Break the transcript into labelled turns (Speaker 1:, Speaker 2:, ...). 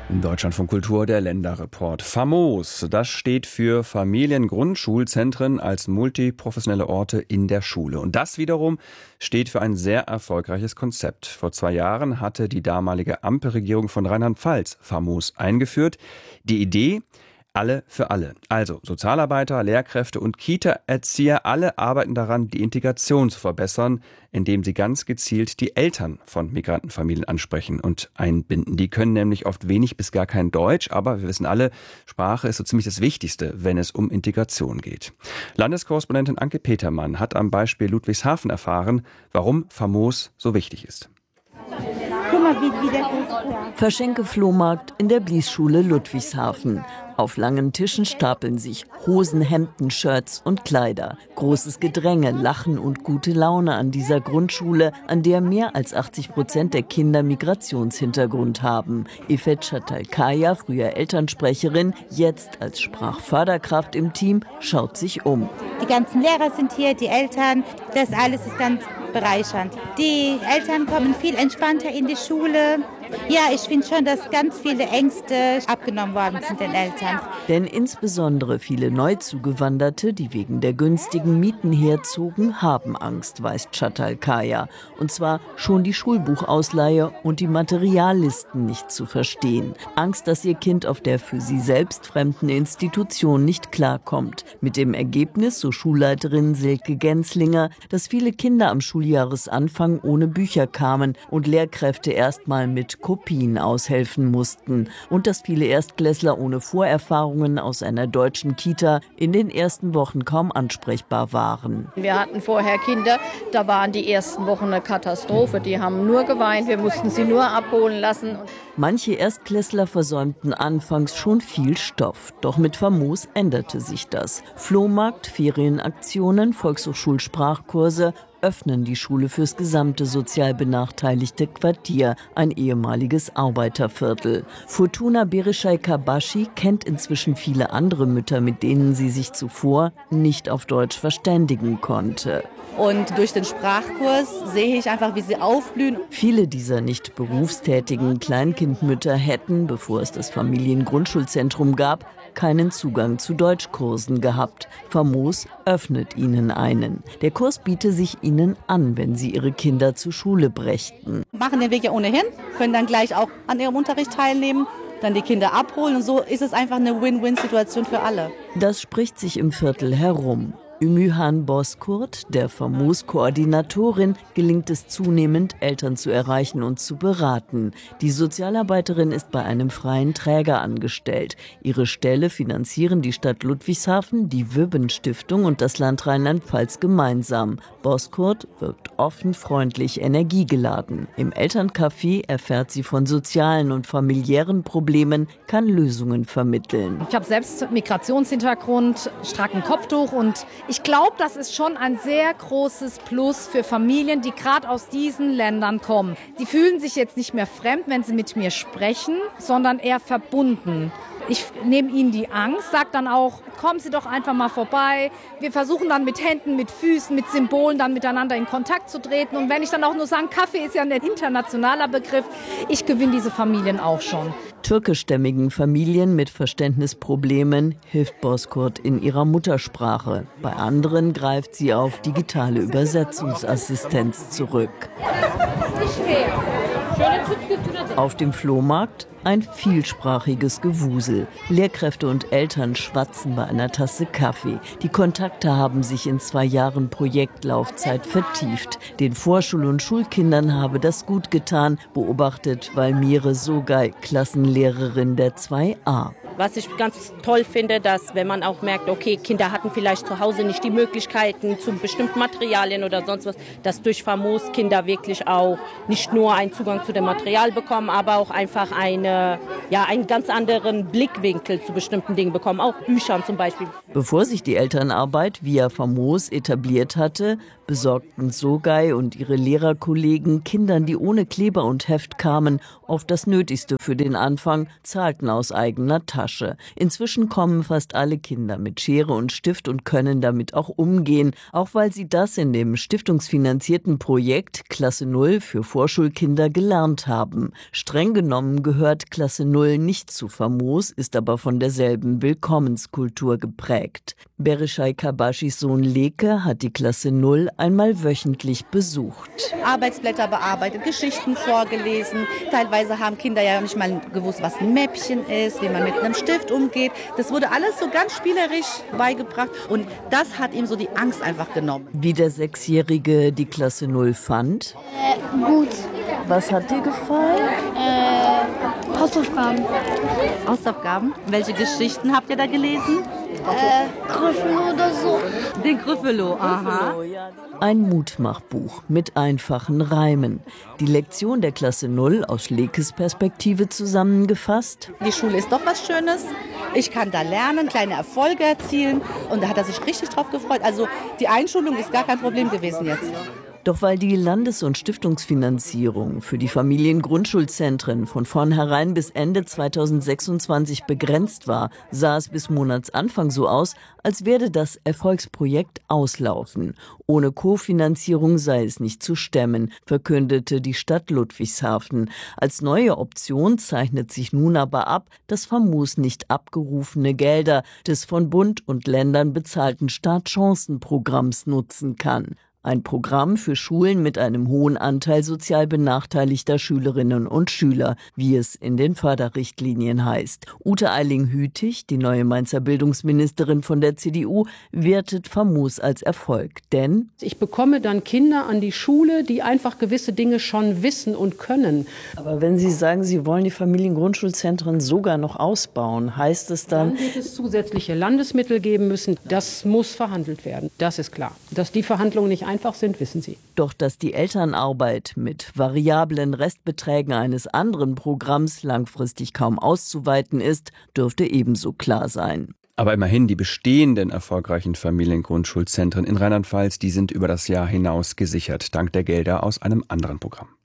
Speaker 1: In Deutschland von Kultur der Länderreport. FAMOS, das steht für Familiengrundschulzentren als multiprofessionelle Orte in der Schule. Und das wiederum steht für ein sehr erfolgreiches Konzept. Vor 2 Jahren hatte die damalige Ampelregierung von Rheinland-Pfalz FAMOS eingeführt. Die Idee: alle für alle. Also Sozialarbeiter, Lehrkräfte und Kita-Erzieher, alle arbeiten daran, die Integration zu verbessern, indem sie ganz gezielt die Eltern von Migrantenfamilien ansprechen und einbinden. Die können nämlich oft wenig bis gar kein Deutsch, aber wir wissen alle, Sprache ist so ziemlich das Wichtigste, wenn es um Integration geht. Landeskorrespondentin Anke Petermann hat am Beispiel Ludwigshafen erfahren, warum FAMOS so wichtig ist.
Speaker 2: Guck mal, wie der ist.
Speaker 3: Verschenke-Flohmarkt in der Blies-Schule Ludwigshafen. Auf langen Tischen stapeln sich Hosen, Hemden, Shirts und Kleider. Großes Gedränge, Lachen und gute Laune an dieser Grundschule, an der mehr als 80% der Kinder Migrationshintergrund haben. Ifet Chatalkaya, früher Elternsprecherin, jetzt als Sprachförderkraft im Team, schaut sich um.
Speaker 2: Die ganzen Lehrer sind hier, die Eltern, das alles ist ganz bereichernd. Die Eltern kommen viel entspannter in die Schule. Ja, ich finde schon, dass ganz viele Ängste abgenommen worden sind den Eltern.
Speaker 3: Denn insbesondere viele Neuzugewanderte, die wegen der günstigen Mieten herzogen, haben Angst, weiß Chatalkaya. Und zwar schon die Schulbuchausleihe und die Materiallisten nicht zu verstehen. Angst, dass ihr Kind auf der für sie selbst fremden Institution nicht klarkommt. Mit dem Ergebnis, so Schulleiterin Silke Genslinger, dass viele Kinder am Schuljahresanfang ohne Bücher kamen und Lehrkräfte erstmal mit Kopien aushelfen mussten. Und dass viele Erstklässler ohne Vorerfahrungen aus einer deutschen Kita in den ersten Wochen kaum ansprechbar waren.
Speaker 4: Wir hatten vorher Kinder, da waren die ersten Wochen eine Katastrophe. Die haben nur geweint, wir mussten sie nur abholen lassen.
Speaker 3: Manche Erstklässler versäumten anfangs schon viel Stoff. Doch mit FAMOS änderte sich das. Flohmarkt, Ferienaktionen, Volkshochschulsprachkurse öffnen die Schule fürs gesamte sozial benachteiligte Quartier, ein ehemaliges Arbeiterviertel. Fortuna Berishai-Kabashi kennt inzwischen viele andere Mütter, mit denen sie sich zuvor nicht auf Deutsch verständigen konnte.
Speaker 5: Und durch den Sprachkurs sehe ich einfach, wie sie aufblühen.
Speaker 3: Viele dieser nicht berufstätigen Kleinkindmütter hätten, bevor es das Familiengrundschulzentrum gab, keinen Zugang zu Deutschkursen gehabt. FAMOS öffnet ihnen einen. Der Kurs biete sich ihnen an, wenn sie ihre Kinder zur Schule brächten.
Speaker 5: Machen den Weg ja ohnehin, können dann gleich auch an ihrem Unterricht teilnehmen, dann die Kinder abholen. Und so ist es einfach eine Win-Win-Situation für alle.
Speaker 3: Das spricht sich im Viertel herum. Ümühan Bozkurt, der FAMOS-Koordinatorin, gelingt es zunehmend, Eltern zu erreichen und zu beraten. Die Sozialarbeiterin ist bei einem freien Träger angestellt. Ihre Stelle finanzieren die Stadt Ludwigshafen, die Wübben-Stiftung und das Land Rheinland-Pfalz gemeinsam. Bozkurt wirkt offen, freundlich, energiegeladen. Im Elterncafé erfährt sie von sozialen und familiären Problemen, kann Lösungen vermitteln.
Speaker 4: Ich habe selbst Migrationshintergrund, stracken Kopftuch und ich glaube, das ist schon ein sehr großes Plus für Familien, die gerade aus diesen Ländern kommen. Die fühlen sich jetzt nicht mehr fremd, wenn sie mit mir sprechen, sondern eher verbunden. Ich nehme ihnen die Angst, sage dann auch, kommen Sie doch einfach mal vorbei. Wir versuchen dann mit Händen, mit Füßen, mit Symbolen dann miteinander in Kontakt zu treten. Und wenn ich dann auch nur sage, Kaffee ist ja ein internationaler Begriff, ich gewinne diese Familien auch schon.
Speaker 3: Türkischstämmigen Familien mit Verständnisproblemen hilft Bozkurt in ihrer Muttersprache. Bei anderen greift sie auf digitale Übersetzungsassistenz zurück. Auf dem Flohmarkt ein vielsprachiges Gewusel. Lehrkräfte und Eltern schwatzen bei einer Tasse Kaffee. Die Kontakte haben sich in 2 Jahren Projektlaufzeit vertieft. Den Vorschul- und Schulkindern habe das gut getan, beobachtet Valmire Sogay, Klassenlehrerin der 2a.
Speaker 6: Was ich ganz toll finde, dass wenn man auch merkt, okay, Kinder hatten vielleicht zu Hause nicht die Möglichkeiten zu bestimmten Materialien oder sonst was, dass durch FAMOS Kinder wirklich auch nicht nur einen Zugang zu dem Material bekommen, aber auch einfach einen ganz anderen Blickwinkel zu bestimmten Dingen bekommen, auch Büchern zum Beispiel.
Speaker 3: Bevor sich die Elternarbeit via FAMOS etabliert hatte, besorgten Sogay und ihre Lehrerkollegen Kindern, die ohne Kleber und Heft kamen, oft das Nötigste für den Anfang, zahlten aus eigener Tasche. Inzwischen kommen fast alle Kinder mit Schere und Stift und können damit auch umgehen, auch weil sie das in dem stiftungsfinanzierten Projekt Klasse 0 für Vorschulkinder gelernt haben. Streng genommen gehört gehört Klasse 0 nicht zu famos, ist aber von derselben Willkommenskultur geprägt. Bereshai Kabashis Sohn Leke hat die Klasse 0 einmal wöchentlich besucht.
Speaker 5: Arbeitsblätter bearbeitet, Geschichten vorgelesen. Teilweise haben Kinder ja nicht mal gewusst, was ein Mäppchen ist, wie man mit einem Stift umgeht. Das wurde alles so ganz spielerisch beigebracht und das hat ihm so die Angst einfach genommen.
Speaker 3: Wie der Sechsjährige die Klasse 0 fand?
Speaker 7: Gut.
Speaker 3: Was hat dir gefallen?
Speaker 7: Hausaufgaben.
Speaker 5: Hausaufgaben? Welche Geschichten habt ihr da gelesen?
Speaker 7: Gryffindor oder so.
Speaker 5: Den Gryffalo, aha.
Speaker 3: Ein Mutmachbuch mit einfachen Reimen. Die Lektion der Klasse 0 aus Lekes Perspektive zusammengefasst.
Speaker 5: Die Schule ist doch was Schönes. Ich kann da lernen, kleine Erfolge erzielen. Und da hat er sich richtig drauf gefreut. Also die Einschulung ist gar kein Problem gewesen jetzt.
Speaker 3: Doch weil die Landes- und Stiftungsfinanzierung für die Familiengrundschulzentren von vornherein bis Ende 2026 begrenzt war, sah es bis Monatsanfang so aus, als werde das Erfolgsprojekt auslaufen. Ohne Kofinanzierung sei es nicht zu stemmen, verkündete die Stadt Ludwigshafen. Als neue Option zeichnet sich nun aber ab, dass famos nicht abgerufene Gelder des von Bund und Ländern bezahlten Startchancenprogramms nutzen kann. Ein Programm für Schulen mit einem hohen Anteil sozial benachteiligter Schülerinnen und Schüler, wie es in den Förderrichtlinien heißt. Ute Eiling-Hütig, die neue Mainzer Bildungsministerin von der CDU, wertet famos als Erfolg. Denn
Speaker 8: ich bekomme dann Kinder an die Schule, die einfach gewisse Dinge schon wissen und können.
Speaker 3: Aber wenn Sie sagen, Sie wollen die Familiengrundschulzentren sogar noch ausbauen, heißt es dann
Speaker 8: wird es zusätzliche Landesmittel geben müssen. Das muss verhandelt werden. Das ist klar. Dass die Verhandlungen nicht einfach sind, wissen Sie.
Speaker 3: Doch dass die Elternarbeit mit variablen Restbeträgen eines anderen Programms langfristig kaum auszuweiten ist, dürfte ebenso klar sein.
Speaker 1: Aber immerhin, die bestehenden erfolgreichen Familiengrundschulzentren in Rheinland-Pfalz, die sind über das Jahr hinaus gesichert, dank der Gelder aus einem anderen Programm.